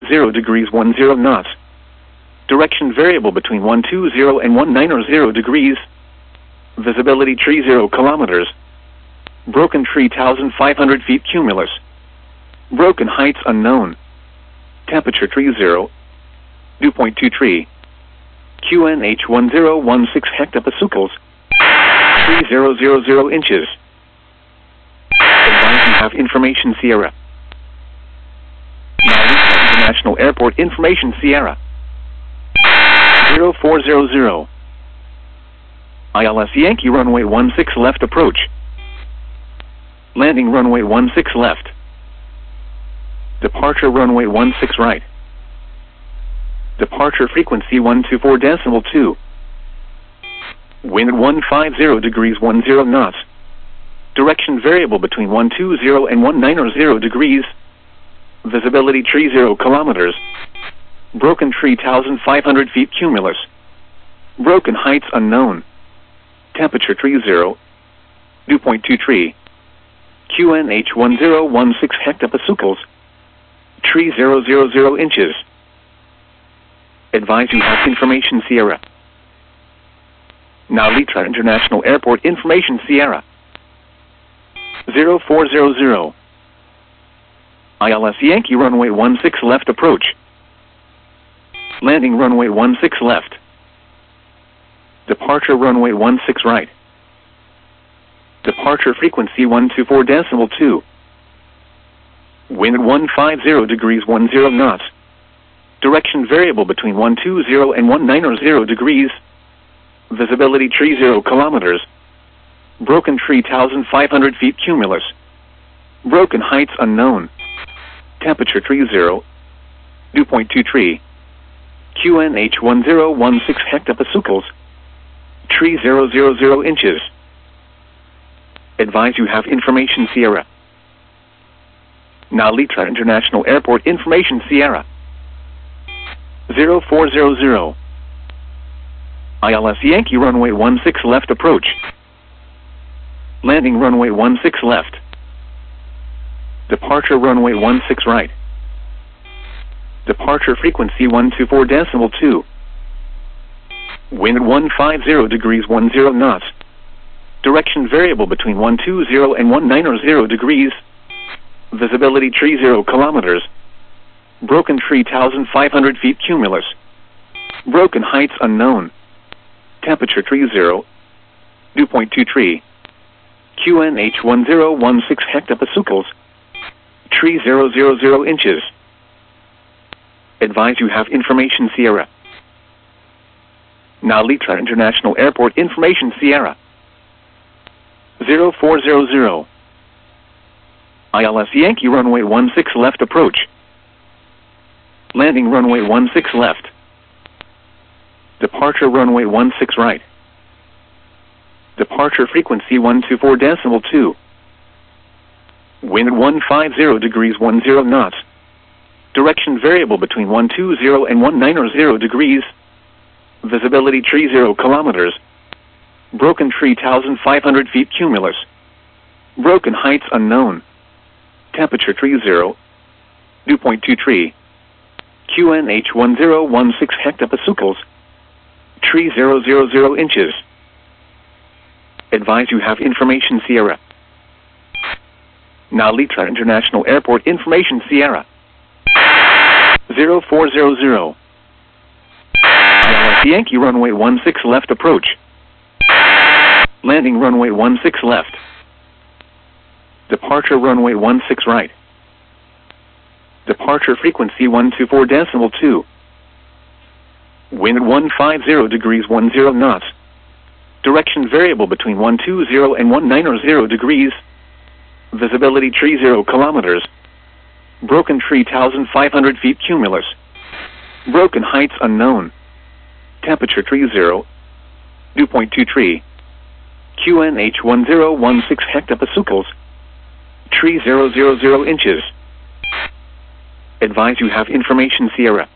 0 degrees 10 knots. Direction variable between 120 and 190 degrees. Visibility tree 0 kilometers. Broken tree 1,500 feet cumulus. Broken heights unknown. Temperature tree 0. Dew point 2 tree. QNH 1016 hectopascals. Tree 000 inches. Advise you have information Sierra. Now International Airport information Sierra. 0400. ILS Yankee runway 16 left approach. Landing runway 16 left. Departure runway 16 right. Departure frequency 124.2. Wind 150 degrees 10 knots. Direction variable between 120 and 190 degrees. Visibility tree 0 kilometers. Broken tree 1,500 feet cumulus. Broken heights unknown. Temperature tree 0. Dew point 2 tree. QNH 1016 hectopascals. Tree 000 inches. Advise you have information Sierra. Now Litra International Airport information Sierra. 0400. ILS Yankee runway 16 left approach. Landing runway 16 left. Departure runway 16 right. Departure frequency 124.2. Wind 150 degrees 10 knots. Direction variable between 120 and 190 degrees. Visibility tree 0 kilometers. Broken tree 1,500 feet cumulus. Broken heights unknown. Temperature tree 0. Dew point 2 tree. QNH 1016 hectopascals. Tree 000 inches. Advise you have information Sierra. Now Litra International Airport information Sierra. 0400. ILS Yankee runway 16 left approach. Landing runway 16 left. Departure runway 16 right. Departure frequency 124.2. Wind 150 degrees 10 knots. Direction variable between 120 and 190 degrees. Visibility tree 0 kilometers. Broken tree 1,500 feet cumulus. Broken heights unknown. Temperature tree 0. Dew point 2 tree. QNH 1016 hectopascals. Tree 000 inches. Advise you have information Sierra. Now Litra International Airport information Sierra. 0400. ILS Yankee runway 16 left approach. Landing runway 16 left. Departure runway 16 right. Departure frequency 124.2. Wind 150 degrees 10 knots. Direction variable between 120 and 190 degrees. Visibility tree 0 kilometers. Broken tree 1,500 feet cumulus. Broken heights unknown. Temperature tree 0. Dew point 2 tree. QNH 1016 hectopascals. Tree 000 inches. Advise you have information Sierra. Now Litra International Airport information Sierra. 0400. ILS Yankee runway 16 left approach. Landing runway 16 left. Departure runway 16 right. Departure frequency 124.2. Wind 150 degrees 10 knots. Direction variable between 120 and 190 degrees. Visibility tree 0 kilometers. Broken tree 1,500 feet cumulus. Broken heights unknown. Temperature tree 0. Dew point 2 tree. QNH 1016 hectopascals. Tree 000 inches. Advise you have information Sierra.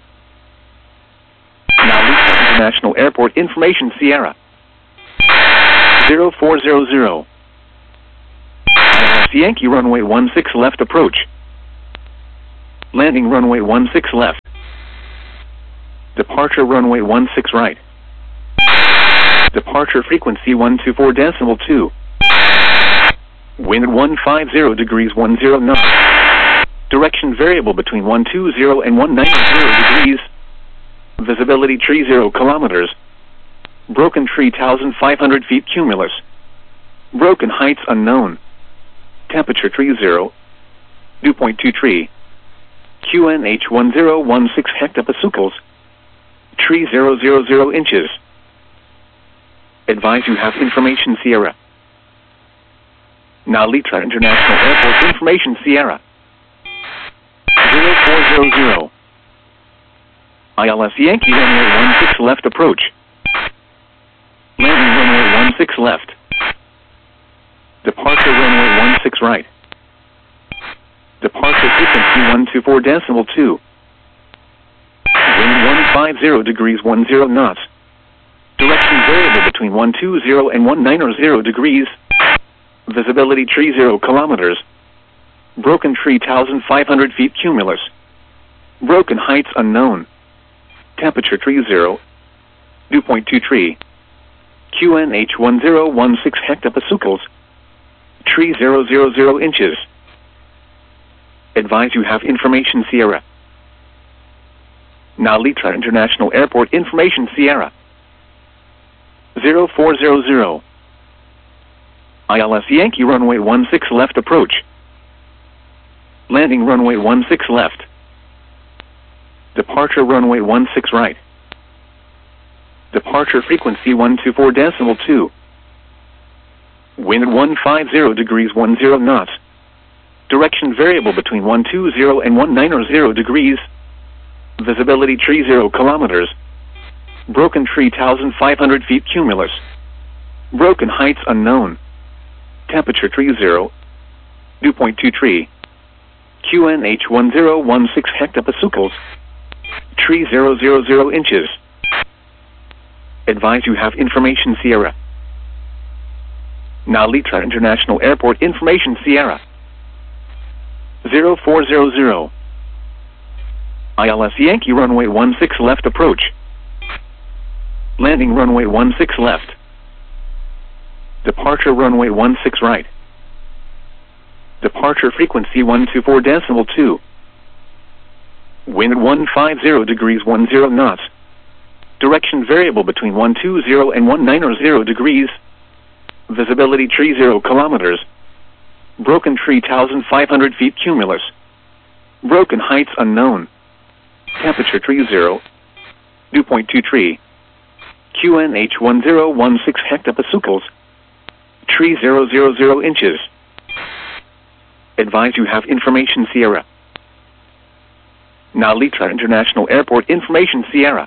Now Lisa International Airport information Sierra. 0400. ILS Yankee runway 16 left approach. Landing runway 16 left. Departure runway 16 right. Departure frequency 124.2. Wind 150 degrees 10 knots. Direction variable between 120 and 190 degrees. Visibility 30 kilometers. Broken tree 1,500 feet cumulus. Broken heights unknown. Temperature 30. Dew point 23. QNH 1016 hectopascals. Tree 000 inches. Advise you have information Sierra. Nalitra International Airport information Sierra. 0400. ILS Yankee runway 16 left approach. Landing runway 16 left. Departure runway 16 right. Departure frequency 124.2. Wind 150 degrees 10 knots. Direction variable between 120 and 190 degrees. Visibility 30 kilometers. Broken tree 1,500 feet cumulus. Broken heights unknown. Temperature 30. Dew point 23. QNH 1016 hectopascals. Tree 000 inches. Advise you have information Sierra. Nalitra International Airport information Sierra. 0400. ILS Yankee runway 16 left approach. Landing runway 16 left. Departure runway 16 right. Departure frequency 124.2. Wind 150 degrees 10 knots. Direction variable between 120 and 190 degrees. Visibility 30 kilometers. Broken tree 1,500 feet cumulus. Broken heights unknown. Temperature 30. Dew point 23. QNH 1016 hectopascals. Tree 000 inches. Advise you have information Sierra. Nalitra International Airport information Sierra. 0400. ILS Yankee runway 16 left approach. Landing runway 16 left. Departure runway 16 right. Departure frequency 124.2. Wind 150 degrees 10 knots. Direction variable between 120 and 190 degrees. Visibility 30 kilometers. Broken tree 1,500 feet cumulus. Broken heights unknown. Temperature 30. Dew point 23. QNH 1016 hectopascals. Tree 000 inches. Advise you have information Sierra. Nalitra International Airport information Sierra.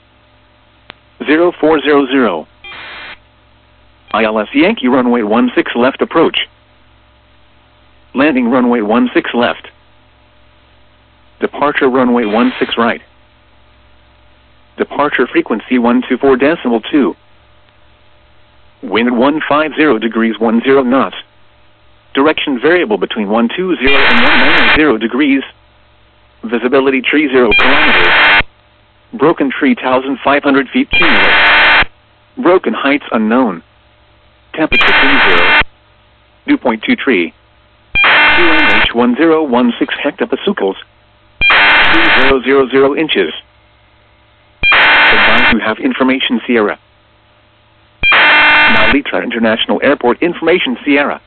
0400. ILS Yankee runway 16 left approach. Landing runway 16 left. Departure runway 16 right. Departure frequency 124.2. Wind 150 degrees 10 knots. Direction variable between 120 and 190 degrees. Visibility 30 kilometers. Broken tree 1,500 feet cumulus. Broken heights unknown. Temperature 30. Dew point 23. QNH 1016 hectopascals. 3000 inches. Advise you have information Sierra. Nalitra International Airport information Sierra.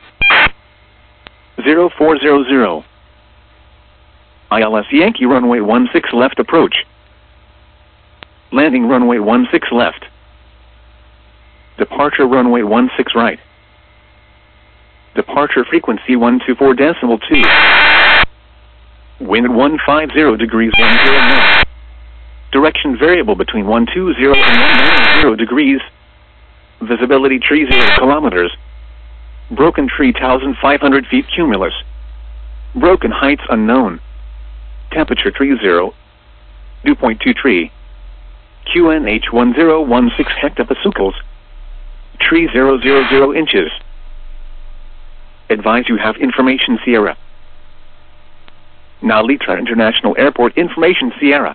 0400. ILS Yankee runway 16 left approach. Landing runway 16 left. Departure runway 16 right. Departure frequency 124.2. Wind 150 degrees 10 knots. Direction variable between 120 and 190 degrees. Visibility 30 kilometers. Broken tree 1,500 feet cumulus. Broken heights unknown. Temperature 30. Dew point 23. QNH 1016 hectopascals. Tree 000 inches. Advise you have information Sierra. Nalitra International Airport information Sierra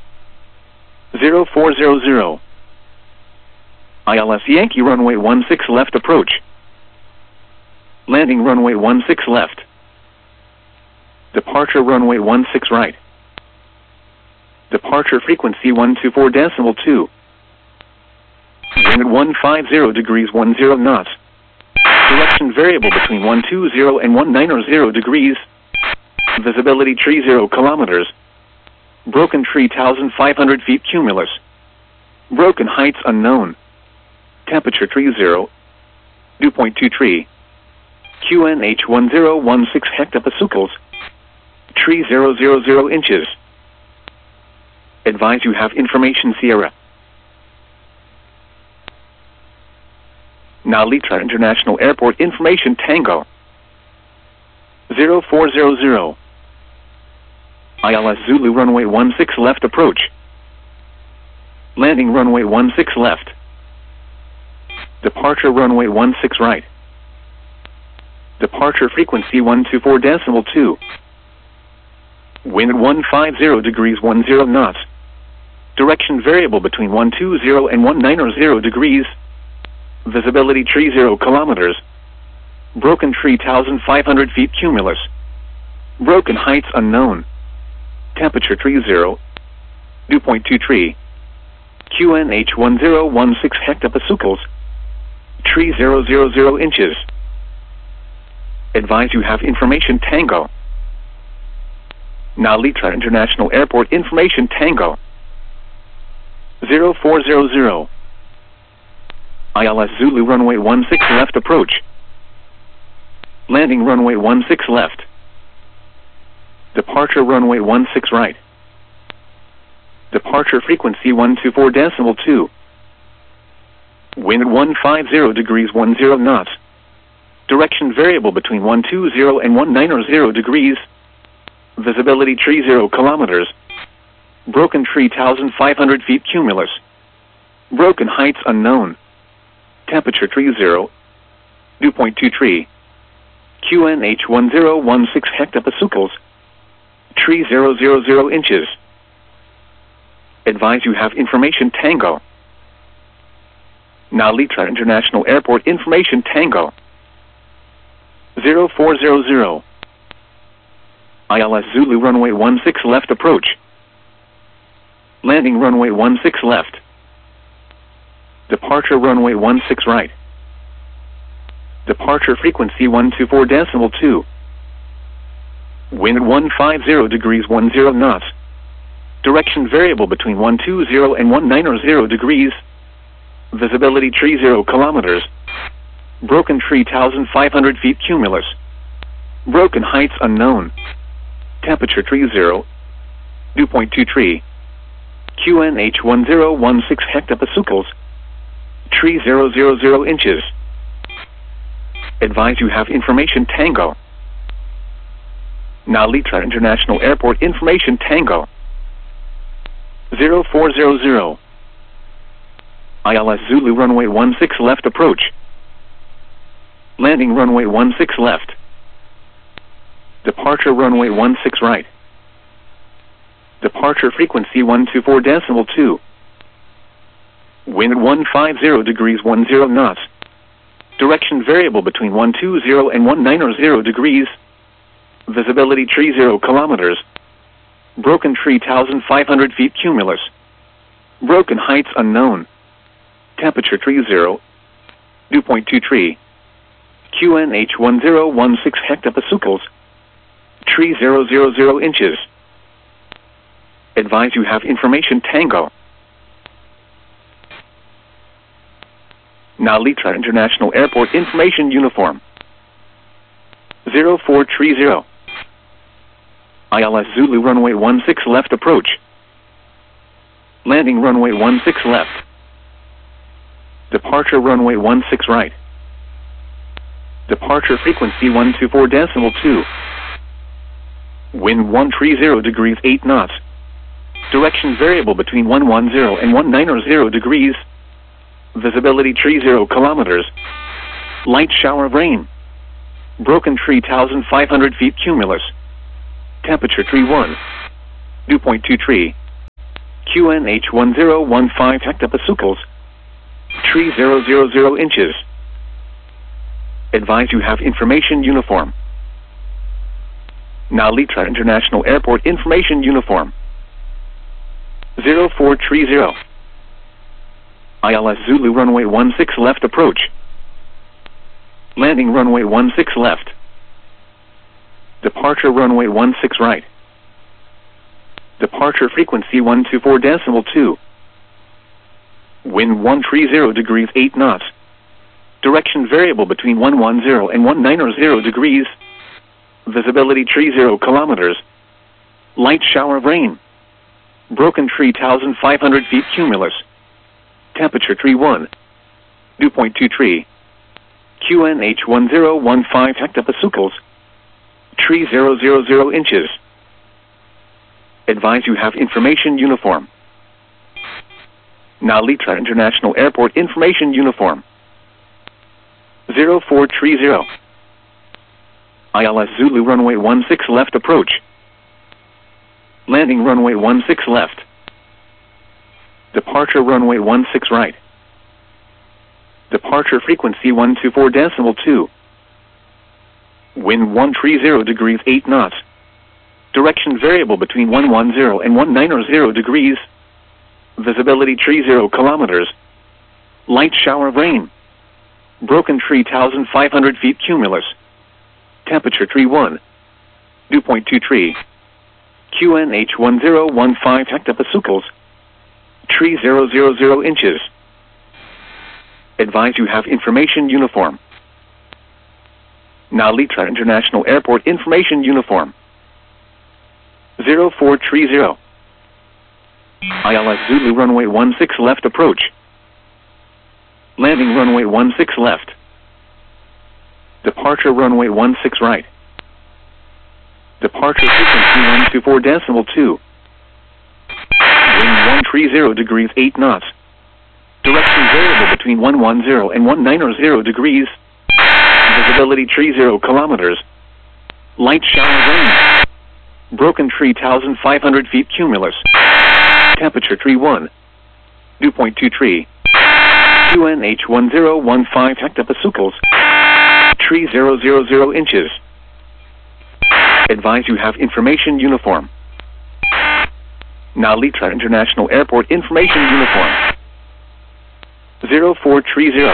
0400. ILS Yankee runway 16 left approach. Landing runway 16 left. Departure runway 16 right. Departure frequency 124.2. Wind at 150 degrees 10 knots. Direction variable between 120 and 190 degrees. Visibility 30 kilometers. Broken tree 1,500 feet cumulus. Broken heights unknown. Temperature 30. Dew point 23. QNH 1016 hectopascals. Tree 000 inches. Advise you have information Sierra. Nalitra International Airport information Tango 0400. ILS Zulu runway 16 left approach. Landing runway 16 left. Departure runway 16 right. Departure frequency 124.2. Wind at 150 degrees 10 knots. Direction variable between 120 and 190 degrees. Visibility 30 kilometers. Broken tree 1,500 feet cumulus. Broken heights unknown. Temperature 30. Dew point 23. QNH 1016 hectopascals. Tree 000 inches. Advise you have information Tango. Nalitra International Airport information Tango 0400. ILS Zulu runway 16 left approach. Landing runway 16 left. Departure runway 16 right. Departure frequency 124.2. Wind at 150 degrees 10 knots. Direction variable between 120 and 190 degrees. Visibility 30 kilometers. Broken tree 1,500 feet cumulus. Broken heights unknown. Temperature 30. Dew point 23. QNH 1016 hectopascals. Tree 000 inches. Advise you have information Tango. Nalitra International Airport information Tango 0400. ILS Zulu runway 16 left approach. Landing runway 16 left. Departure runway 16 right. Departure frequency 124.2. Wind at 150 degrees 10 knots. Direction variable between 120 and 190 degrees. Visibility 30 kilometers. Broken tree 1,500 feet cumulus. Broken heights unknown. Temperature 30. Dew point 23. QNH 1016 hectopascals. Tree 000 inches. Advise you have information Tango. Nalitra International Airport information Tango 0400. ILS Zulu runway 16 left approach. Landing runway 16 left. Departure runway 16 right. Departure frequency 124.2. Wind at 150 degrees 10 knots. Direction variable between 120 and 190 degrees. Visibility 30 kilometers. Broken tree 1,500 feet cumulus. Broken heights unknown. Temperature 30. Dew point 23. QNH 1016 hectopascals. Tree 000 inches. Advise you have information Tango. Nalitra International Airport information uniform 0430. ILS Zulu runway 16 left approach. Landing runway 16 left. Departure runway 16 right. Departure frequency 124.2. Wind 130 degrees 8 knots. Direction variable between 110 and 190 degrees. Visibility 30 kilometers. Light shower of rain. Broken tree 1,500 feet cumulus. Temperature tree 1. Dew point 23. QNH 1015 hectopascals. Tree 000 inches. Advise you have information uniform. Nalitra International Airport information uniform. 0430. ILS Zulu runway 16 left approach. Landing runway 16 left. Departure runway 16 right. Departure frequency 124.2. Wind 130 degrees 8 knots. Direction variable between 110 and 190 degrees. Visibility 30 kilometers. Light shower of rain. Broken tree 1,500 feet cumulus. Temperature tree 1. Dew point 23. QNH 1015 hectopascals. Tree 000 inches. Advise you have information uniform. Nalitra International Airport information uniform. 0430. ILS Zulu runway 16 left approach. Landing runway 16 left. Departure runway 16 right. Departure frequency 124.2. Wind 130 degrees 8 knots. Direction variable between 110 and 190 degrees. Visibility 30 kilometers. Light shower of rain. Broken tree 1,500 feet cumulus. Temperature tree 1. Dew point 23. QNH 1015 hectopascals. Tree 000 inches. Advise you have information uniform. Nalitra International Airport information uniform. 0430. ILS Zulu runway 16 left approach. Landing runway 16 left. Departure runway 16 right. Departure frequency 124.2. Wind 130 degrees 8 knots. Direction variable between 110 and 190 degrees. Visibility 30 kilometers. Light shower rain. Broken tree 1,500 feet cumulus. Temperature tree 1. Dew point 23. QNH 1015 hectopascals. Tree 000 inches. Advise you have information uniform. Nalitra International Airport information uniform. 0430.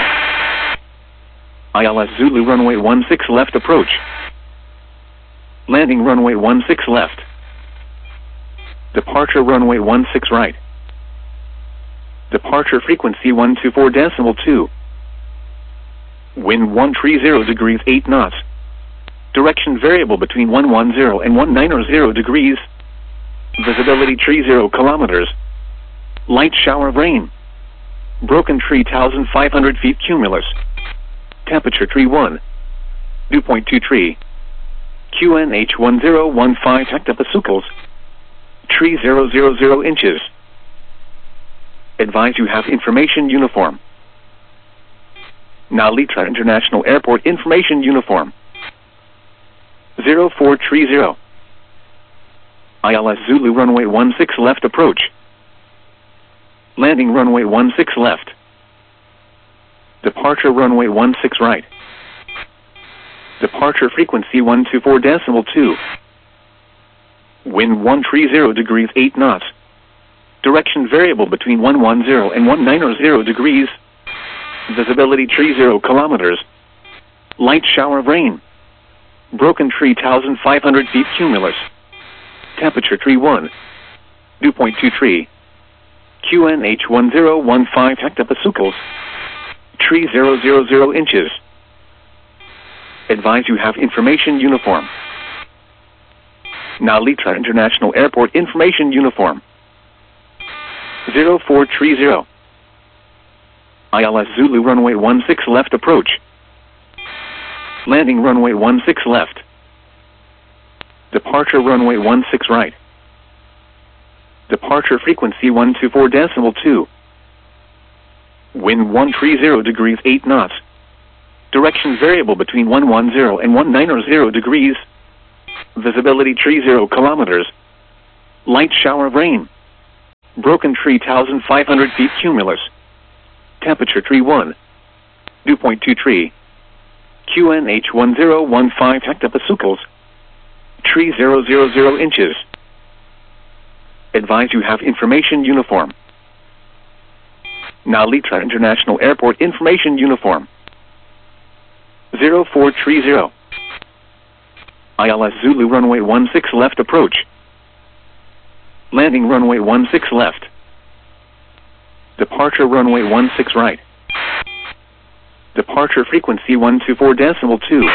ILS Zulu runway 16 left approach. Landing runway 16 left. Departure runway 16 right. Departure frequency 124.2. Wind 130 degrees 8 knots. Direction variable between 110 and 190 degrees. Visibility 30 kilometers. Light shower of rain. Broken tree 1,500 feet cumulus. Temperature tree 1. Dew point 23. QNH 1015 hectopascals. Tree 000 inches. Advise you have information uniform. Nalitra International Airport information uniform. 0430. ILS Zulu runway 16 left approach. Landing runway 16 left. Departure runway 16 right. Departure frequency 124.2. Wind 130 degrees 8 knots. Direction variable between 110 and 190 degrees. Visibility 30 kilometers. Light shower of rain. Broken tree 1,500 feet cumulus. Temperature tree 1. Dew point 23. QNH 1015 hectopascals. Tree 000 inches. Advise you have information uniform. Nalitra International Airport information uniform. 0430. ILS Zulu runway 16 left approach. Landing runway 16 left. Departure runway 16 right. Departure frequency 124.2. Wind 130 degrees 8 knots. Direction variable between 110 and 190 degrees. Visibility tree 0 kilometers. Light shower of rain. Broken tree 1,500 feet cumulus. Temperature tree 1. Dew point 2 tree. QNH 1015 hectopascals. Tree 000 inches. Advise you have information uniform. Nalitra International Airport information uniform. 0430. ILS Zulu runway 16 left approach. Landing runway 16 left. Departure runway 16 right. Departure frequency 124.2.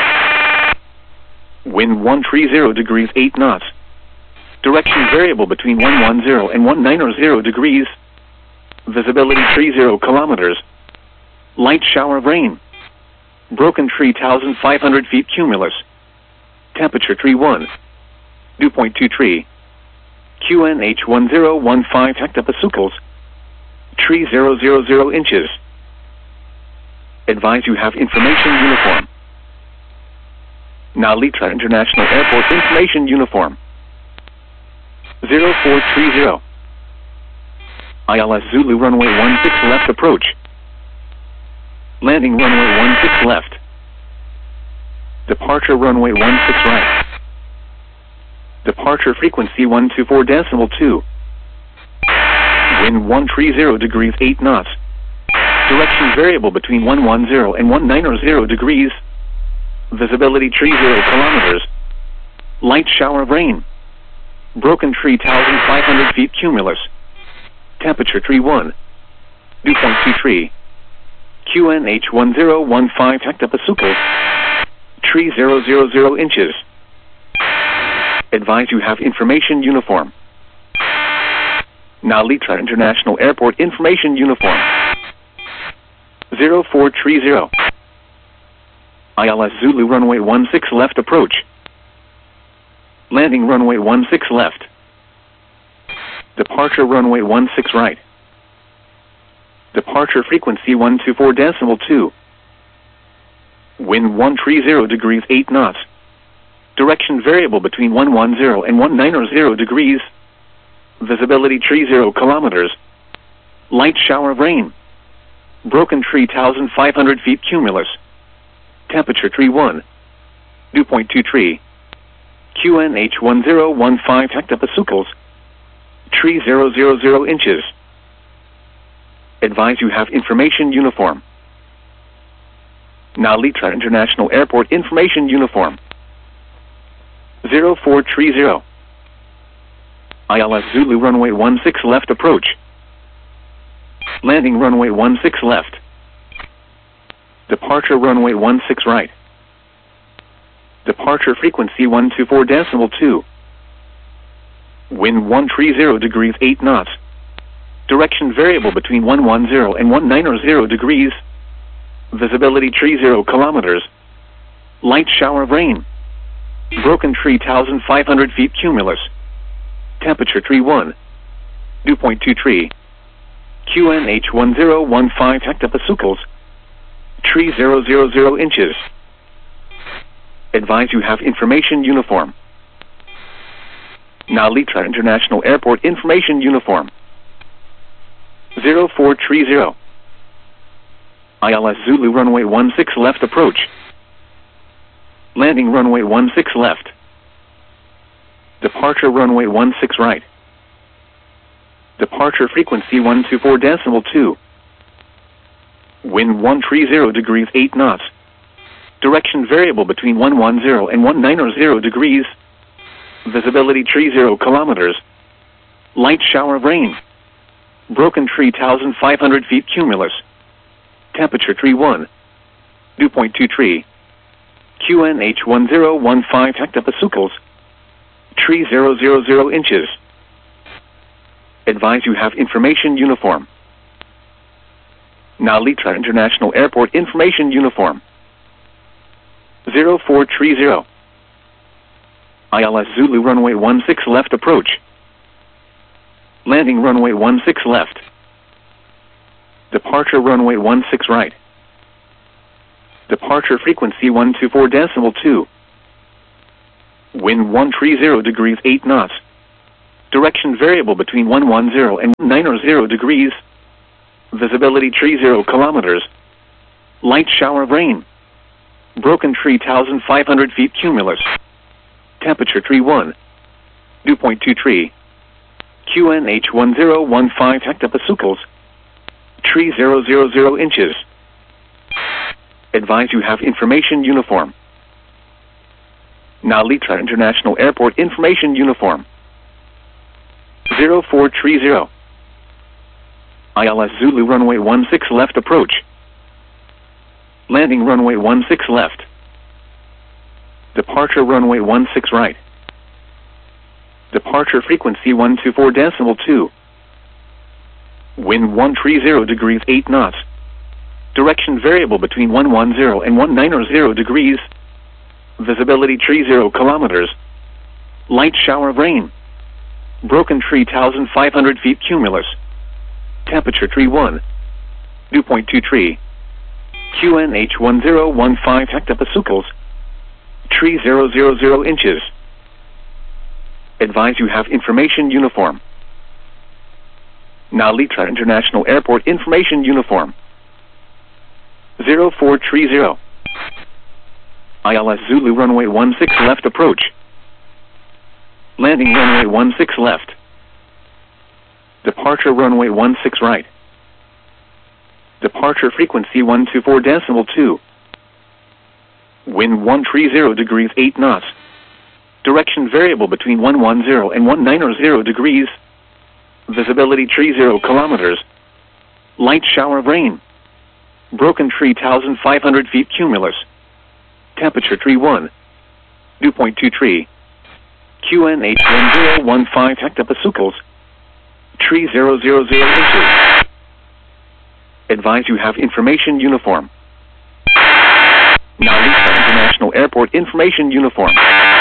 Wind 130 degrees 8 knots. Direction variable between 110 and 190 degrees. Visibility 30 kilometers. Light shower of rain. Broken tree 1,500 feet cumulus. Temperature tree 1. Dew point 2 tree. QNH 1015 hectopascals. Tree 000 inches. Advise you have information uniform. Nalitra International Airport information uniform. 0430. ILS Zulu runway 16 left approach. Landing runway 16 left. Departure runway 16 right. Departure frequency 124.2. Wind 130 degrees 8 knots. Direction variable between 110 and 190 degrees. Visibility 30 kilometers. Light shower of rain. Broken tree 1,500 feet cumulus. Temperature tree 1. Dew point 2 tree. QNH 1015 hectopascals. Tree 000 inches. Advise you have information uniform. Nalitra International Airport information uniform. 0430. ILS Zulu runway 16 left approach. Landing runway 16 left. Departure runway 16 right. Departure frequency 124.2. Wind 130 degrees 8 knots. Direction variable between 110 and 190 degrees. Visibility 30 kilometers. Light shower of rain. Broken tree 1,500 feet cumulus. Temperature tree 1. Dew point 2 tree. QNH 1015 hectopascals. Tree 000 inches. Advise you have information uniform. Nalitra International Airport information uniform. 0430. ILS Zulu runway 16 left approach. Landing runway 16 left. Departure runway 16 right. Departure frequency 124.2. Wind 130 degrees 8 knots. Direction variable between 110 and 190 degrees. Visibility 30 kilometers. Light shower of rain. Broken tree 1,500 feet cumulus. Temperature tree 1. Dew point 2 tree. QNH 1015 hectopascals. Tree 000 inches. Advise you have information uniform. Nalitra International Airport information uniform. 0430. ILS Zulu runway 16 left approach. Landing runway 16 left. Departure runway 16 right. Departure frequency 124.2. Wind 130 degrees 8 knots. Direction variable between 110 and 190 degrees. Visibility 30 kilometers. Light shower of rain. Broken tree 1,500 feet cumulus. Temperature tree 1. Dew point 2 tree. QNH 1015 hectopascals. Tree 000 inches. Advise you have information uniform. Nalitra International Airport information uniform. 0430. ILS Zulu runway 16 left approach. Landing runway 16 left. Departure runway 16 right. Departure frequency 124.2. Wind 130 degrees 8 knots. Direction variable between 110 and 90 degrees. Visibility 30 kilometers. Light shower of rain. Broken tree 1,500 feet cumulus. Temperature 31. Dew point 23. QNH 1015 hectopascals. Tree 000 inches. Advise you have information uniform. Nalitra International Airport information uniform. 0430. ILS Zulu runway 16 left approach. Landing runway 16 left. Departure runway 16 right. Departure frequency 124.2. Wind 130 degrees 8 knots. Direction variable between 110 and 190 degrees. Visibility 30 kilometers. Light shower of rain. Broken tree 1,500 feet cumulus. Temperature 31. Dew point 23. QNH 1015 hectopascals. Tree 000 inches. Advise you have information uniform. Nalitra International Airport information uniform. 0430. ILS Zulu runway 16 left approach. Landing runway 16 left. Departure runway 16 right. Departure frequency 124.2. Wind 130 degrees 8 knots. Direction variable between 110 and 190 degrees. Visibility 30 kilometers. Light shower of rain. Broken tree 1,500 feet cumulus. Temperature 31. Dew point 23. QNH 1015 hectopascals. Tree 000 inches. Advise you have information uniform. Nalitra International Airport information uniform.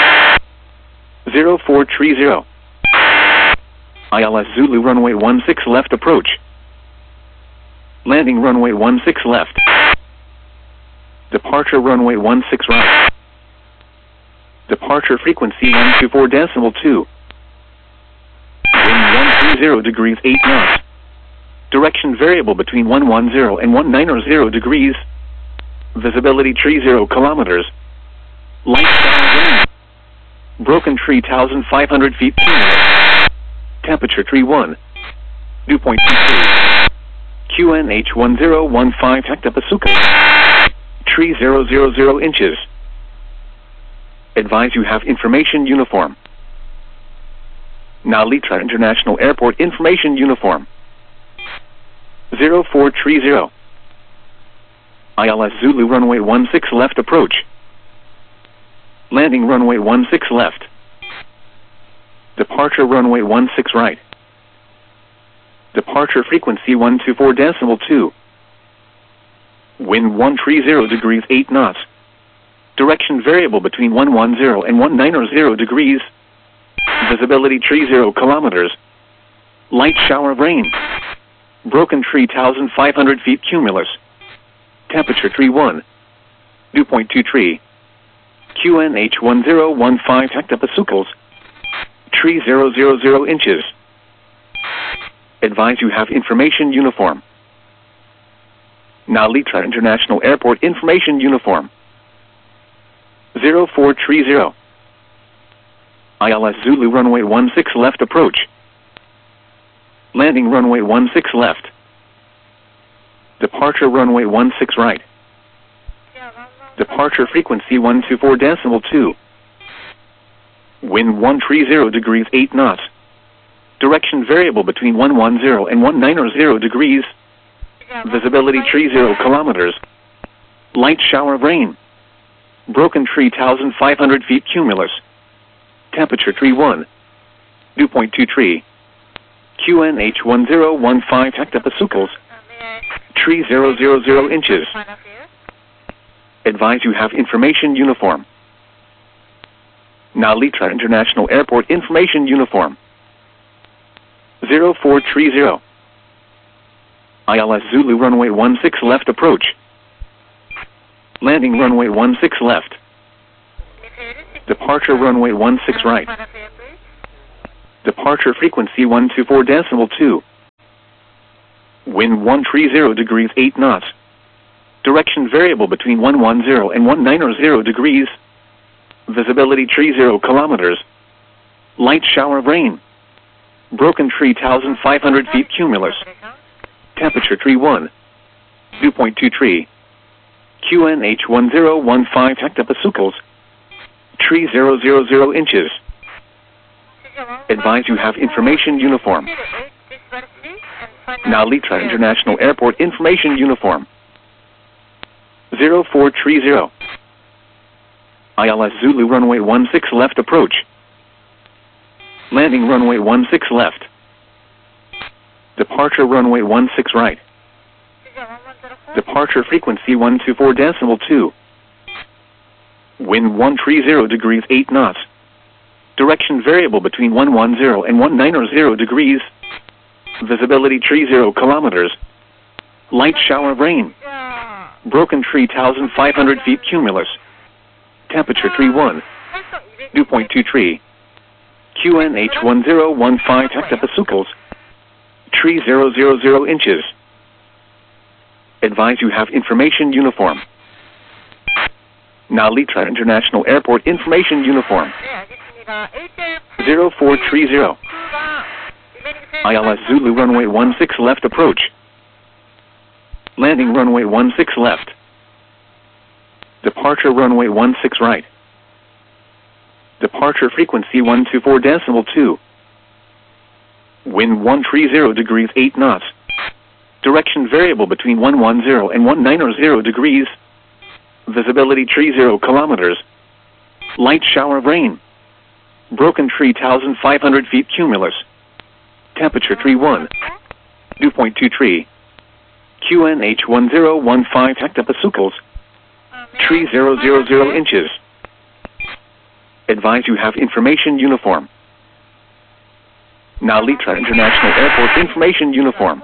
0430. ILS Zulu runway 16 left approach. Landing runway 16 left. Departure runway 16 right. Departure frequency 124.2. Wind 130 degrees 8 knots. Direction variable between 110 and 190 degrees. Visibility 30 kilometers. Light shower of rain. Broken tree 1,500 feet cumulus. Temperature 31. Dew point 23. QNH 1015 hectopascals. Tree 000 inches. Advise you have information uniform. Nalitra International Airport information uniform. 0430. ILS Zulu runway 16 left approach. Landing runway 16 left. Departure runway 16 right. Departure frequency 124.2. Wind 130 degrees 8 knots. Direction variable between 110 and 190 degrees. Visibility 30 kilometers. Light shower of rain. Broken tree 1,500 feet cumulus. Temperature 31. Dew point 23. QNH 1015 hectopascals. Tree 000 inches. Advise you have information uniform. Nalitra International Airport information uniform. 0430. ILS Zulu runway 16 left approach. Landing runway 16 left. Departure runway 16 right. Departure frequency 124.2. Wind 130 degrees 8 knots. Direction variable between 110 and 190 degrees. Visibility 30 kilometers. Light shower of rain. Broken tree 1,500 feet cumulus. Temperature 31. Dew point 23. QNH 1015 hectopascals. Tree 000 inches. Advise you have information uniform. Nalitra International Airport information uniform. 0430. ILS Zulu runway 16 left approach. Landing runway 16 left. Departure runway 16 right. Departure frequency 124.2. Wind 130 degrees 8 knots. Direction variable between 110 and 190 degrees. Visibility 30 kilometers. Light shower of rain. Broken tree 1,500 feet cumulus. Temperature 31. Dew point 23. QNH 1015 hectopascals. Tree 000 inches. Advise you have information uniform. Now Litra International Airport information uniform. 0430. ILS Zulu runway 16 left approach. Landing runway 16 left. Departure runway 16 right. Departure frequency 124.2. Wind 130 degrees 8 knots. Direction variable between 110 and 190 degrees. Visibility 30 kilometers. Light shower of rain. Broken tree 1,500 feet cumulus. Temperature 31. Dew point 23. QNH 1015 hectopascals. Tree 000 inches. Advise you have information uniform. Now Litra International Airport information uniform. 0430. ILS Zulu runway 16 left approach. Landing runway 16 left. Departure runway 16 right. Departure frequency 124.2. Wind 130 degrees 8 knots. Direction variable between 110 and 190 degrees. Visibility 30 kilometers. Light shower of rain. Broken tree 1,500 feet cumulus. Temperature 31. Dew point 23. QNH 1015 hectopascals. Tree 000 inches. Advise you have information uniform. Now Litra International Airport information uniform.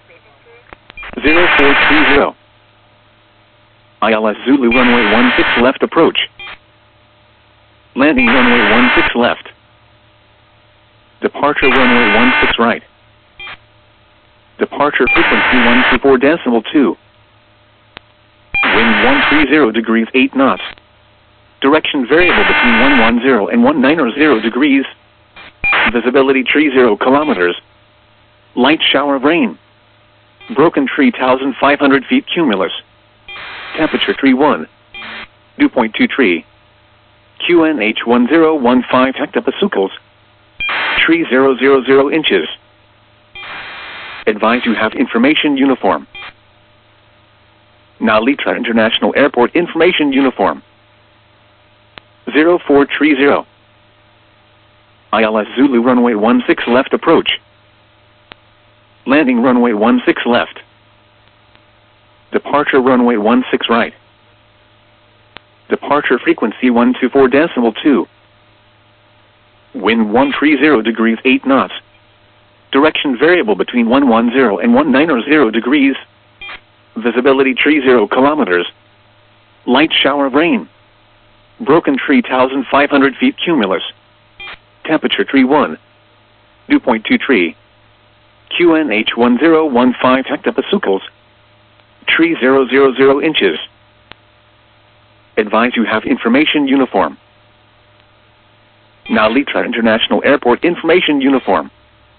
0430. ILS Zulu runway 16 left approach. Landing runway 16 left. Departure runway 16 right. Departure frequency 124.2. Wind 130 degrees 8 knots. Direction variable between 110 and 190 degrees. Visibility 30 kilometers. Light shower of rain. Broken tree 1,500 feet cumulus. Temperature 31. Dew point 23. QNH 1015 hectopascals. Tree 000 inches. Advise you have information uniform. Now Litra International Airport information uniform. 0430. ILS Zulu runway 16 left approach. Landing runway 16 left. Departure runway 16 right. Departure frequency 124.2. Wind 130 degrees 8 knots. Direction variable between 110 and 190 degrees. Visibility 30 kilometers. Light shower of rain. Broken tree 1,500 feet cumulus. Temperature 31. Dew point 23. QNH 1015 hectopascals. Tree 000 inches. Advise you have information uniform. Now Litra International Airport information uniform.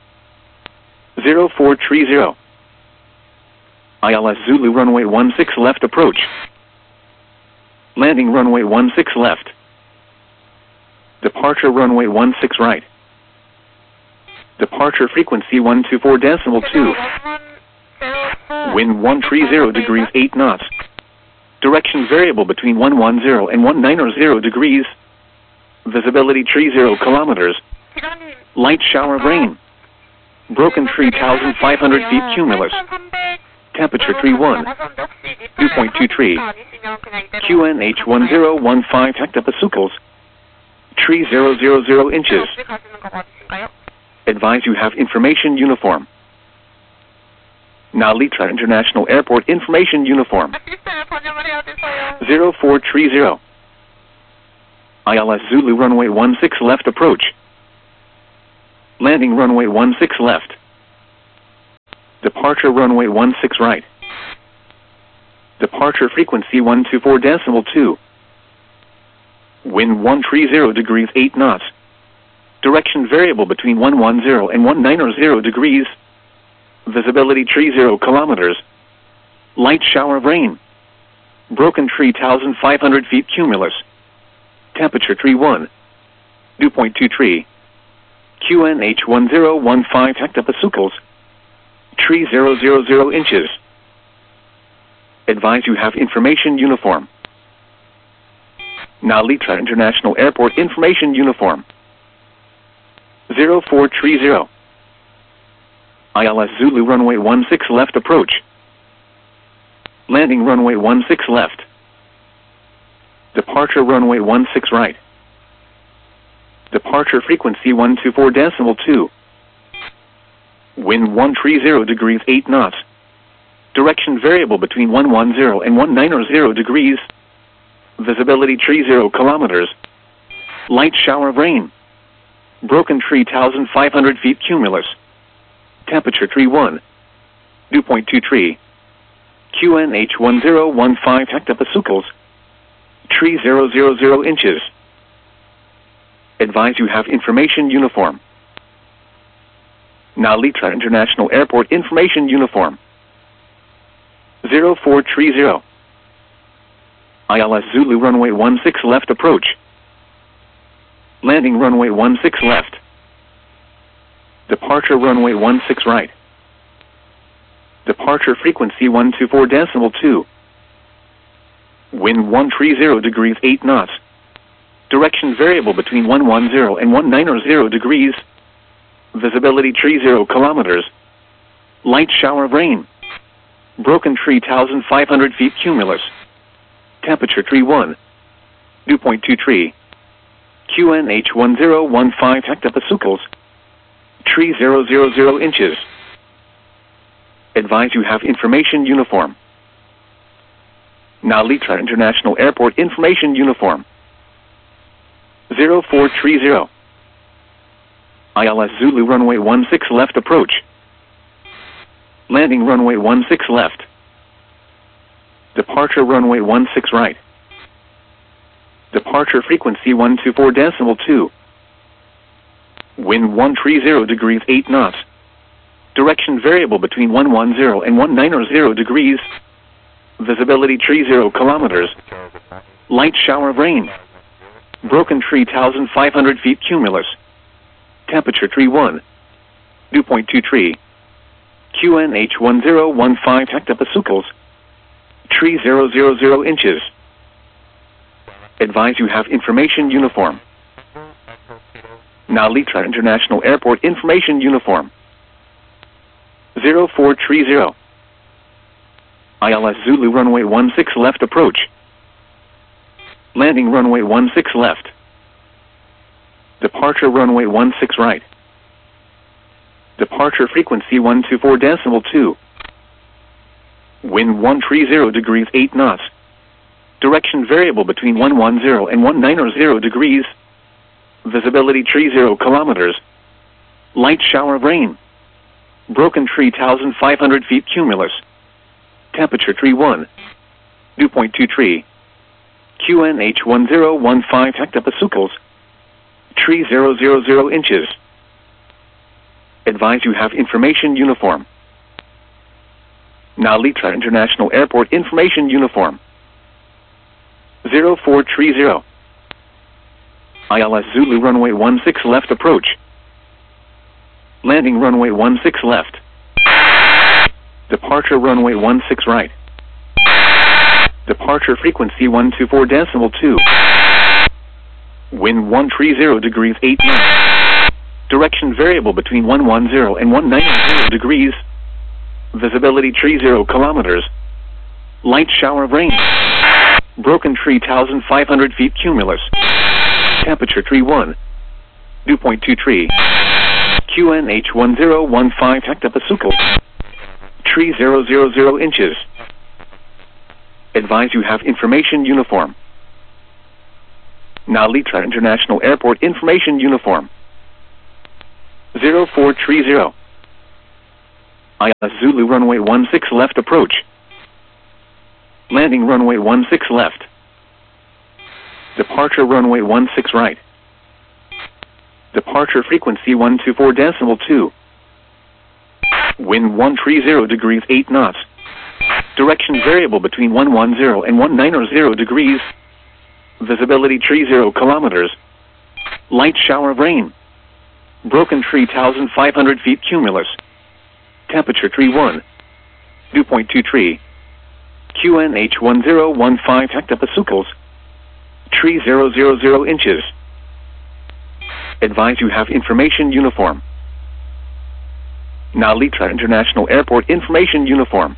0430. ILS Zulu runway 16 left approach. Landing runway 16 left. Departure runway 16 right. Departure frequency 124.2. Wind 130 degrees 8 knots. Direction variable between 110 and 190 degrees. Visibility 30 kilometers. Light shower of rain. Broken tree 1,500 feet cumulus. Temperature 31. Dew point 23. QNH 1015 hectopascals. Tree 000 inches. Advise you have information uniform. Now Litra International Airport information uniform. 0430. ILS Zulu runway 16 left approach. Landing runway 16 left. Departure runway 16 right. Departure frequency 124.2. Wind 130 degrees 8 knots. Direction variable between 110 and 190 degrees. Visibility 30 kilometers. Light shower of rain. Broken tree 1,500 feet cumulus. Temperature 31. Dew point 23. QNH 1015 hectopascals. Tree 000 inches. Advise you have information uniform. Nalitra International Airport information uniform. 0430. ILS Zulu runway 16 left approach. Landing runway 16 left. Departure runway 16 right. Departure frequency 124.2. Wind 130 degrees 8 knots. Direction variable between 110 and 190 degrees. Visibility 30 kilometers. Light shower of rain. Broken tree 1,500 feet cumulus. Temperature 31. Dew point 23. QNH 1015 hectopascals. Tree 000 inches. Advise you have information uniform. Nalitra International Airport information uniform. 0430. ILS Zulu runway 16 left approach. Landing runway 16 left. Departure runway 16 right. Departure frequency 124.2. Wind 130 degrees 8 knots. Direction variable between 110 and 190 degrees. Visibility 30 kilometers. Light shower of rain. Broken tree 1,500 feet cumulus. Temperature 31. Dew point 23. QNH 1015 hectopascals. Tree 000 inches. Advise you have information uniform. Nalitra International Airport information uniform. 0430. ILS Zulu runway 16 left approach. Landing runway 16 left. Departure runway 16 right. Departure frequency 124.2. Wind 130 degrees 8 knots. Direction variable between 110 and 190 degrees. Visibility 30 kilometers. Light shower of rain. Broken tree 1,500 feet cumulus. Temperature 31. Dew point 23. QNH 1015 hectopascals. Tree 000 inches. Advise you have information uniform. Nalitra International Airport information uniform. 0430. ILS Zulu runway 16 left approach. Landing runway 16 left. Departure runway 16 right. Departure frequency 124.2. Wind 130 degrees 8 knots. Direction variable between 110 and 190 degrees. Visibility 30 kilometers. Light shower of rain. Broken tree 1,500 feet cumulus. Temperature 31. Dew point 23. QNH 1015 hectopascals. Tree 000 inches. Advise you have information uniform. Nalitra International Airport information uniform. 0430. ILS Zulu runway 16 left approach. Landing runway 16 left. Departure runway 16 right. Departure frequency 124.2. Wind 130 degrees 8 knots. Direction variable between 110 and 190 degrees. Visibility 30 kilometers. Light shower of rain. Broken tree 1,500 feet cumulus. Temperature 31. Dew point 23. QNH 1015 hectopascals. Tree 000 inches. Advise you have information uniform. Nalitra International Airport Information Uniform 0430. ILS Zulu runway 16 left approach. Landing runway 16 left. Departure runway 16 right. Departure frequency 124.2. Wind 130 degrees 8 knots. Direction variable between 110 and 190 degrees. Visibility 30 kilometers. Light shower of rain. Broken tree 1,500 feet cumulus. Temperature tree 1. Dew point 23. QNH 1015 hectopascals. Tree 000 inches. Advise you have information uniform. Nalitra International Airport Information Uniform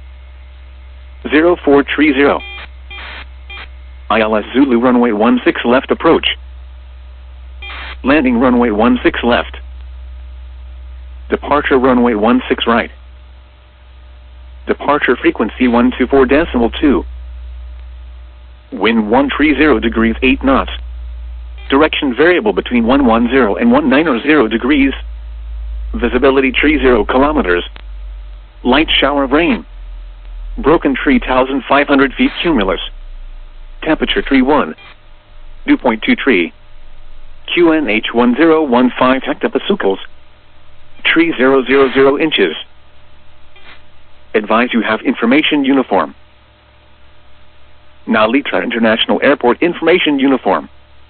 0430. ILS Zulu runway 16 left approach. Landing runway 16 left. Departure runway 16 right. Departure frequency 124.2. Wind 130 degrees 8 knots. Direction variable between 110 and 190 degrees. Visibility 30 kilometers. Light shower of rain. Broken tree 1,500 feet cumulus. Temperature tree 1. Dew point 23. QNH 1015 hectopascals. Tree 000 inches. Advise you have information uniform. Nalitra International Airport Information Uniform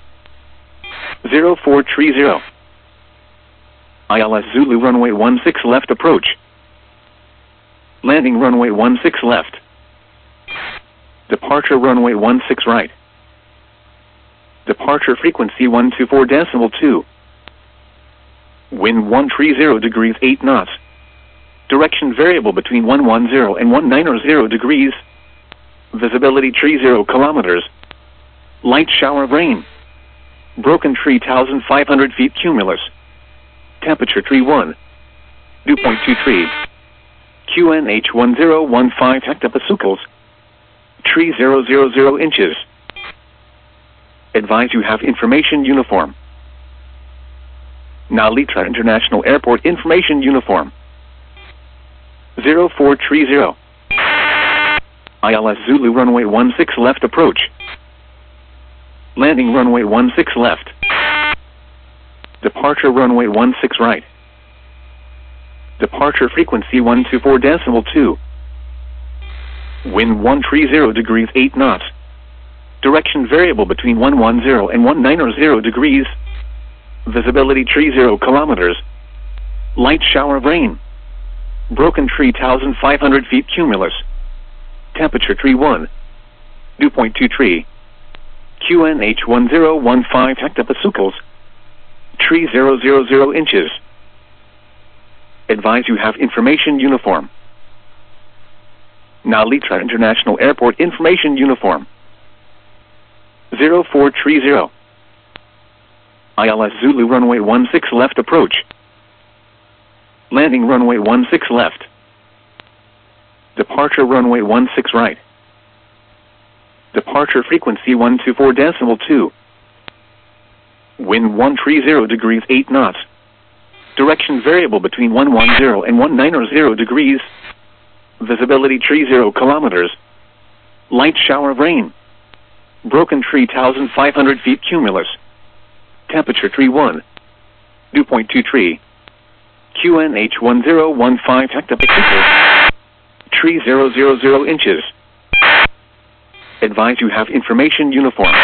0430. ILS Zulu runway 16 left approach. Landing runway 16 left. Departure runway 16 right. Departure frequency 124.2. Wind 130 degrees 8 knots. Direction variable between 110 and 190 degrees. Visibility 30 kilometers. Light shower of rain. Broken tree 1,500 feet cumulus. Temperature tree 1. Dew point 23. QNH 1015 hectopascals. Tree 000 inches. Advise you have information uniform. Nalitra International Airport Information Uniform 0430. ILS Zulu runway 16 left approach. Landing runway 16 left. Departure runway 16 right. Departure frequency 124.2. Wind 130 degrees 8 knots. Direction variable between 110 and 190 degrees. Visibility 30 kilometers. Light shower of rain. Broken tree 1,500 feet cumulus. Temperature tree 1. Dew point 23. QNH 1015 hectopascals. Tree 000 inches. Advise you have information uniform. Nalitra International Airport Information Uniform 0430. ILS Zulu runway 16 left approach. Landing runway 16 left. Departure runway 16 right. Departure frequency 124.2. Wind 130 degrees 8 knots. Direction variable between 110 and 190 degrees. Visibility 30 kilometers. Light shower of rain. Broken tree 1,500 feet cumulus. Temperature tree 1. Dew point 23. QNH 1015 hectopascals. Tree 000 inches. Advise you have information uniform.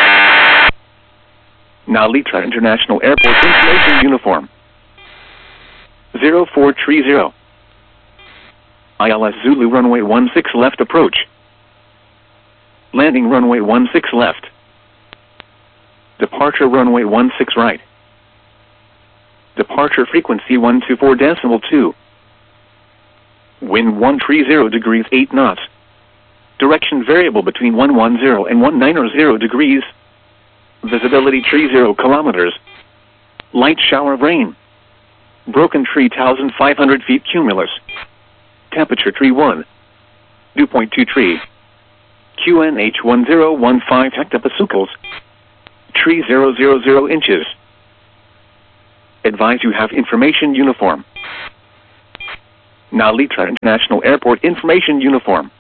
Nalitra International Airport Information Uniform 0430. ILS Zulu runway 16 left approach. Landing runway 16 left. Departure runway 16 right. Departure frequency 124.2. Wind 130 degrees 8 knots. Direction variable between 110 and 190 degrees. Visibility 30 kilometers. Light shower of rain. Broken tree 1,500 feet cumulus. Temperature tree 1. Dew point 23. QNH 1015 hectopascals. Tree Tree 000 inches. Advise you have information uniform. Now Litra International Airport information uniform.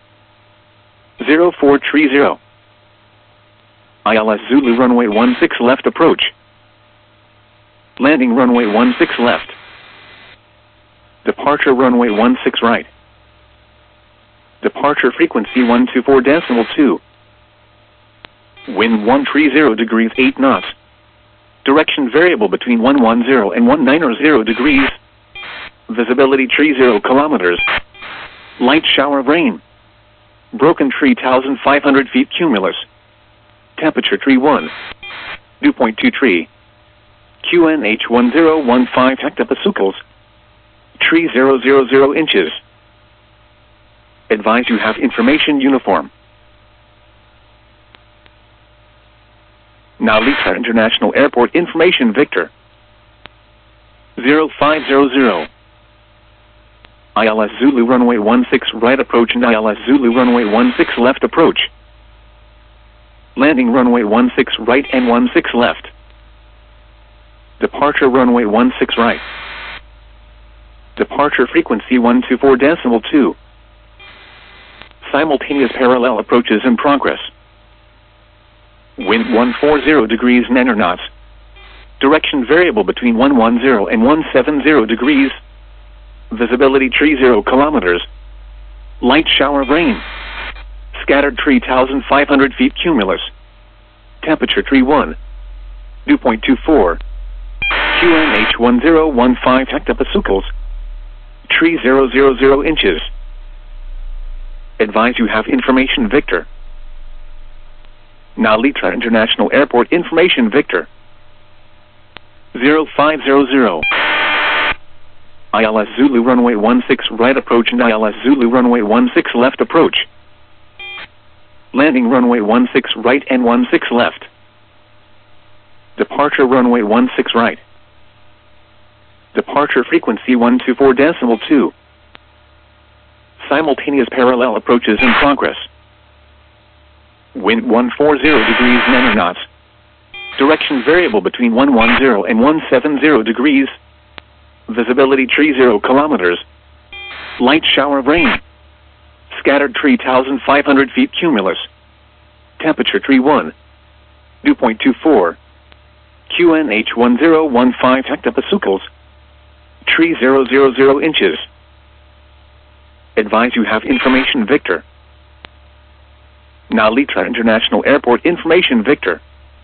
0430. ILS Zulu runway 16 left approach. Landing runway 16 left. Departure runway 16 right. Departure frequency 124.2. Wind 130 degrees 8 knots. Direction variable between 110 and 190 degrees. Visibility 30 kilometers. Light shower of rain. Broken tree 1,500 feet cumulus. Temperature tree 1. Dew point 2 tree. QNH 1015 hectopascals. Tree 000 inches. Advise you have information uniform. Now Litra International Airport information Victor. 0500. ILS Zulu runway 16 right approach and ILS Zulu runway 16 left approach. Landing runway 16 right and 16 left. Departure runway 16 right. Departure frequency 124.2. Simultaneous parallel approaches in progress. Wind 140 degrees 9 knots. Direction variable between 110 and 170 degrees. Visibility 30 kilometers. Light shower of rain. Scattered tree 1,500 feet cumulus. Temperature tree 1. Dew point 24. QNH 1015 hectopascals. Tree 000 inches. Advise you have information Victor. Now Litra International Airport information Victor. 0500. ILS Zulu runway 16 right approach and ILS Zulu runway 16 left approach. Landing runway 16 right and 16 left. Departure runway 16 right. Departure frequency 124.2. Simultaneous parallel approaches in progress. Wind 140 degrees 9 knots. Direction variable between 110 and 170 degrees. Visibility 30 kilometers. Light shower of rain. Scattered tree 1,500 feet cumulus. Temperature tree 1. Dew point 24. QNH 1015 hectopascals. Tree 000 inches. Advise you have information Victor. Now Litra International Airport information Victor.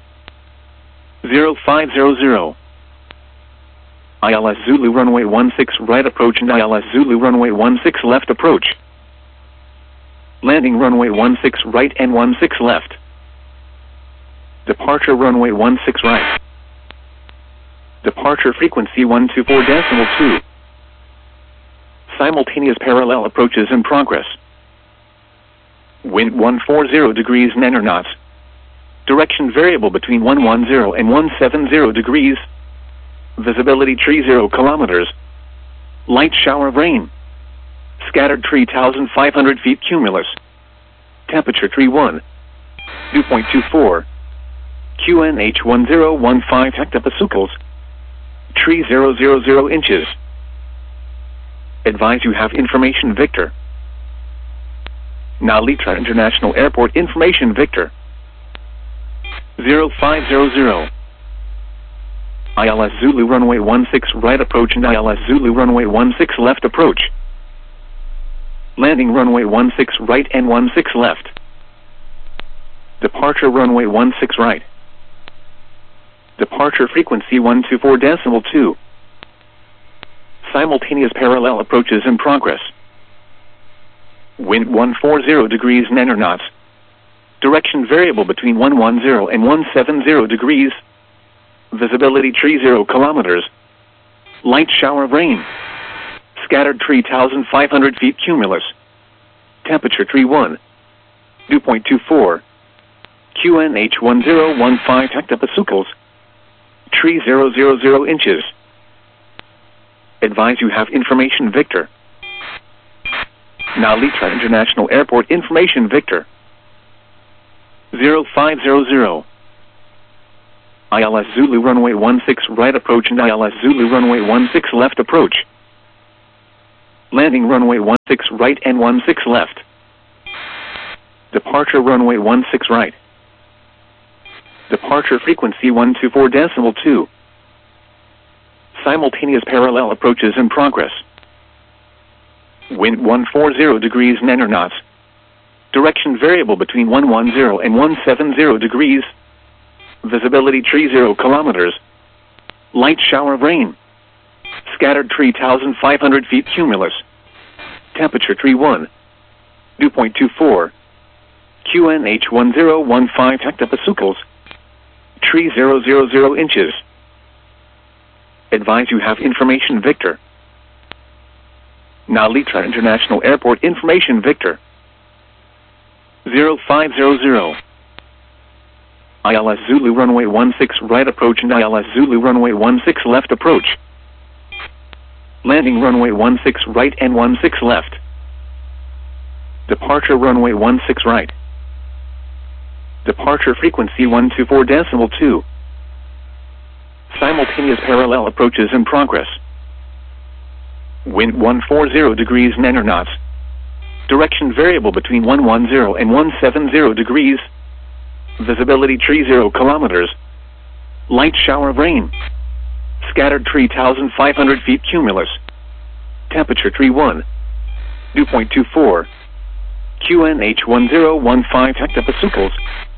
0500. ILS Zulu runway 16 right approach and ILS Zulu runway 16 left approach. Landing runway 16 right and 16 left. Departure runway 16 right. Departure frequency 124.2. Simultaneous parallel approaches in progress. Wind 140 degrees 9 knots. Direction variable between 110 and 170 degrees. Visibility 30 kilometers. Light shower of rain. Scattered tree 1,500 feet cumulus. Temperature tree 1. Dew point 24. QNH 1015 hectopascals. Tree 000 inches. Advise you have information Victor. Now Litra International Airport information Victor. 0500. ILS Zulu runway 16 right approach and ILS Zulu runway 16 left approach. Landing runway 16 right and 16 left. Departure runway 16 right. Departure frequency 124.2. Simultaneous parallel approaches in progress. Wind 140 degrees 9 knots. Direction variable between 110 and 170 degrees. Visibility 30 kilometers. Light shower of rain. Scattered tree 1,500 feet cumulus. Temperature tree 1. Dew point 24. QNH 1015 hectopascals. Tree 000 inches. Advise you have information Victor. Now Litra International Airport information Victor. 0500. ILS Zulu runway 16 right approach and ILS Zulu runway 16 left approach. Landing runway 16 right and 16 left. Departure runway 16 right. Departure frequency 124.2. Simultaneous parallel approaches in progress. Wind 140 degrees 9 knots. Direction variable between 110 and 170 degrees. Visibility 30 kilometers. Light shower of rain. Scattered 3,500 feet cumulus. Temperature 31. Dew point 24. QNH 1015 hectopascals. 3000 inches. Advise you have information Victor. Nalitra International Airport information Victor. 0500. ILS Zulu runway 16 right approach and ILS Zulu runway 16 left approach. Landing runway 16 right and 16 left. Departure runway 16 right. Departure frequency 124.2. Simultaneous parallel approaches in progress. Wind 140 degrees 9 knots. Direction variable between 110 and 170 degrees. Visibility 30 kilometers. Light shower of rain. Scattered 3,500 feet cumulus. Temperature 31. Dew point 24. QNH 1015 hectopascals.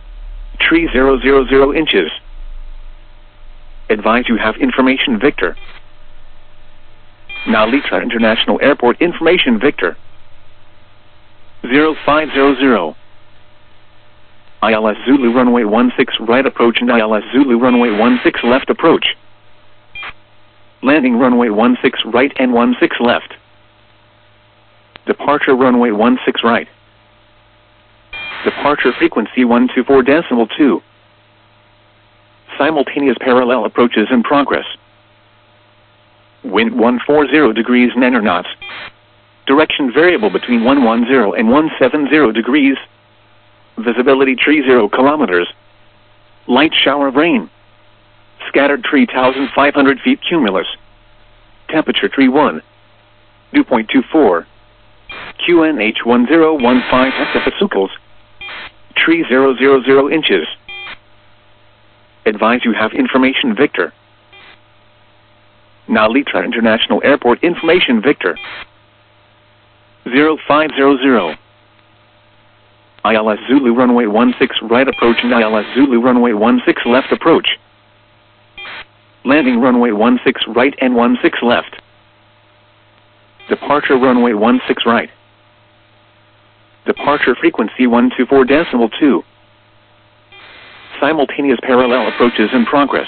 3000 inches. Advise you have information Victor. Nalitra International Airport information Victor. 0500. ILS Zulu runway 16 right approach and ILS Zulu runway 16 left approach. Landing runway 16 right and 16 left. Departure runway 16 right. Departure frequency 124.2. Simultaneous parallel approaches in progress. Wind 140 degrees 9 knots. Direction variable between 110 and 170 degrees. Visibility 30 kilometers. Light shower of rain. Scattered 3,500 feet cumulus. Temperature 31. Dew point 24. QNH 1015 hectopascals. 3000 inches. Advise you have information Victor. Nalitra International Airport information Victor. 0500. ILS Zulu runway 16 right approach and ILS Zulu runway 16 left approach. Landing runway 16 right and 16 left. Departure runway 16 right. Departure frequency 124.2. Simultaneous parallel approaches in progress.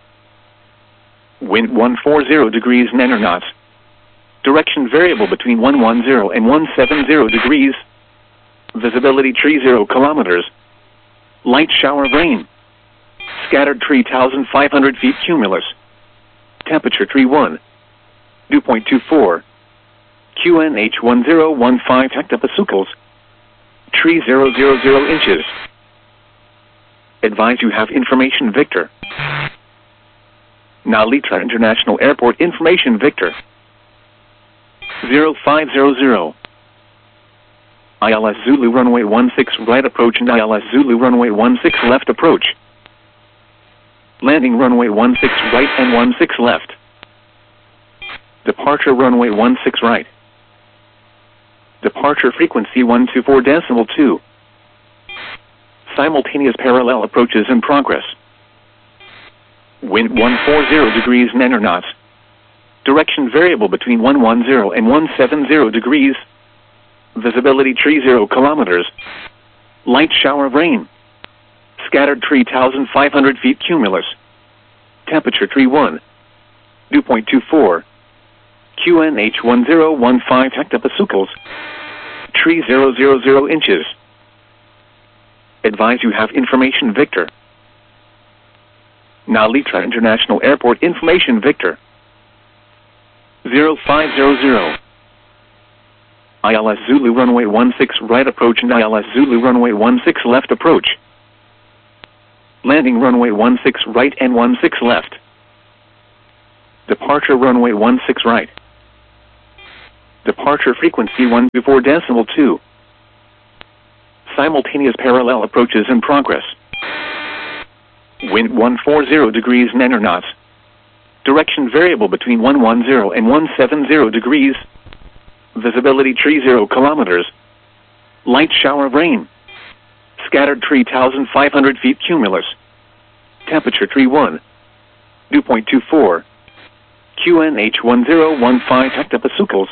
Wind 140 degrees 9 knots. Direction variable between 110 and 170 degrees. Visibility 30 kilometers. Light shower of rain. Scattered 3,500 feet cumulus. Temperature 31. Dew point 24. QNH 1015 hectopascals. 3000 inches. Advise you have information Victor. Nalitra International Airport information Victor. 0500. ILS Zulu runway 16 right approach and ILS Zulu runway 16 left approach. Landing runway 16 right and 16 left. Departure runway 16 right. Departure frequency 124.2. Simultaneous parallel approaches in progress. Wind 140 degrees 9 knots. Direction variable between 110 and 170 degrees. Visibility 30 kilometers. Light shower of rain. Scattered 3,500 feet cumulus. Temperature 31. Dew point 24. QNH 1015 hectopascals. 3000 inches. Advise you have information Victor. Nalitra International Airport information Victor. 0500. ILS Zulu runway 16 right approach and ILS Zulu runway 16 left approach. Landing runway 16 right and 16 left. Departure runway 16 right. Departure frequency 124.2. Simultaneous parallel approaches in progress. Wind 140 degrees 9 knots. Direction variable between 110 and 170 degrees. Visibility 30 kilometers. Light shower of rain. Scattered 3,500 feet cumulus. Temperature 31. Dew point 24. QNH 1015 hectopascals.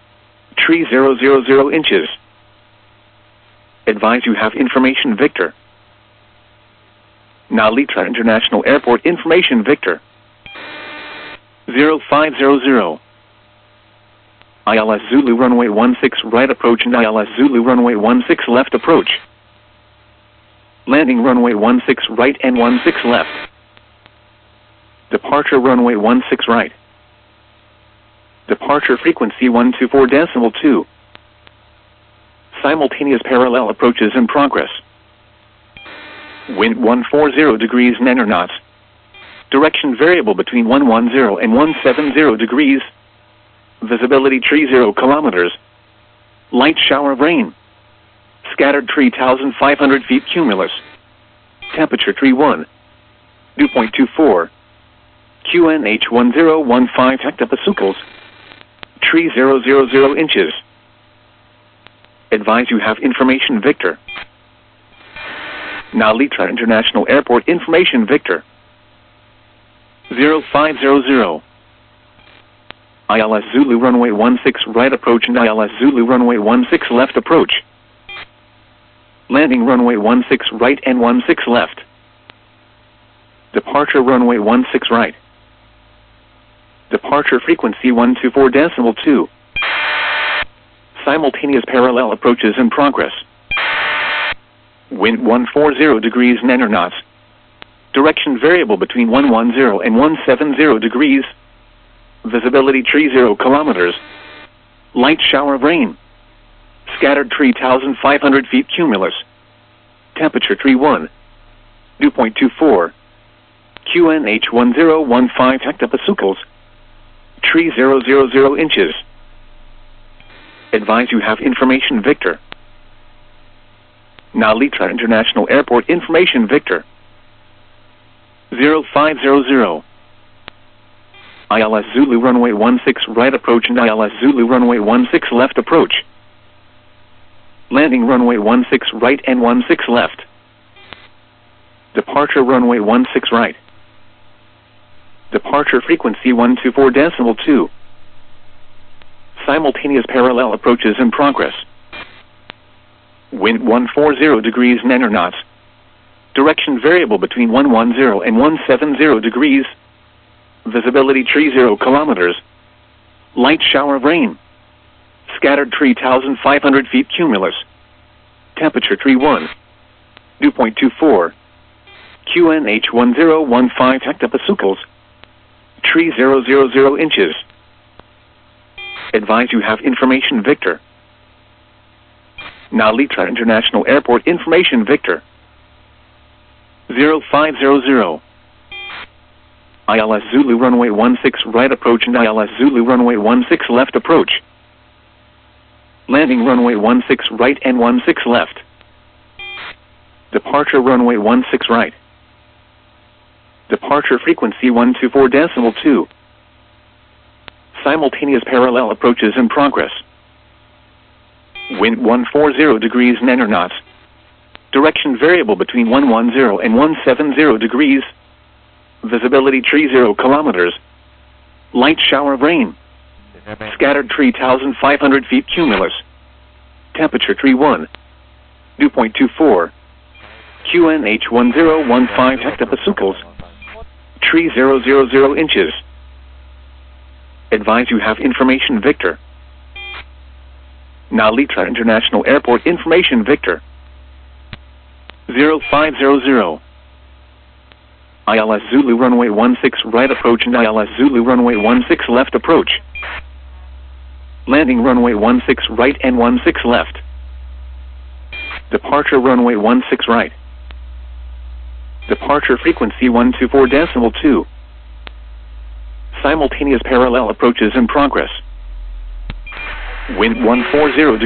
3000 inches. Advise you have information Victor. Nalita International Airport information Victor. 0500. ILS Zulu runway 16 right approach and ILS Zulu runway 16 left approach. Landing runway 16 right and 16 left. Departure runway 16 right. Departure frequency 124.2. Simultaneous parallel approaches in progress. Wind 140 degrees 9 knots. Direction variable between 110 and 170 degrees. Visibility 30 kilometers. Light shower of rain. Scattered 3,500 feet cumulus. Temperature 31. Dew point 24. QNH 1015 hectopascals. 3000 inches. Advise you have information Victor. Nalita International Airport information Victor. 0500. ILS Zulu runway 16 right approach and ILS Zulu runway 16 left approach. Landing runway 16 right and 16 left. Departure runway 16 right. Departure frequency 124.2. Simultaneous parallel approaches in progress. Wind 140 degrees 9 knots. Direction variable between 110 and 170 degrees. Visibility 30 kilometers. Light shower of rain. Scattered 3,500 feet cumulus. Temperature 31. Dew point 24. QNH 1015 hectopascals. 3000 inches. Advise you have information Victor. Nalita International Airport information Victor. 0500. ILS Zulu runway 16 right approach and ILS Zulu runway 16 left approach. Landing runway 16 right and 16 left. Departure runway 16 right. Departure frequency 124.2. Simultaneous parallel approaches in progress. Wind 140 degrees 9 knots. Direction variable between 110 and 170 degrees. Visibility 30 kilometers. Light shower of rain. Scattered 3,500 feet cumulus. Temperature 31. Dew point 24. QNH 1015 hectopascals. 3000 inches. Advise you have information Victor. Nalita International Airport information Victor. 0500. ILS Zulu runway 16 right approach and ILS Zulu runway 16 left approach. Landing runway 16 right and 16 left. Departure runway 16 right. Departure frequency 124.2. Simultaneous parallel approaches in progress. Wind 140 degrees 9 knots. Direction variable between 110 and 170 degrees. Visibility 30 kilometers. Light shower of rain. Scattered 3,500 feet cumulus. Temperature 31. Dew point 24. QNH 1015 hectopascals. 3000 inches. Advise you have information Victor. Nalita International Airport information Victor. 0500. ILS Zulu runway 16 right approach and ILS Zulu runway 16 left approach. Landing runway 16 right and 16 left. Departure runway 16 right. Departure frequency 124.2. Simultaneous parallel approaches in progress. Wind 140